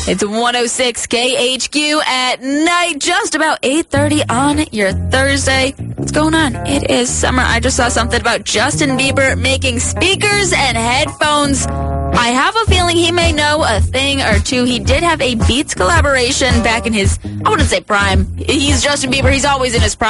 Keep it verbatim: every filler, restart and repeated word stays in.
It's one oh six K H Q at night, just about eight thirty on your Thursday. What's going on? It is summer. I just saw something about Justin Bieber making speakers and headphones. I have a feeling he may know a thing or two. He did have a Beats collaboration back in his, I wouldn't say prime. He's Justin Bieber. He's always in his prime.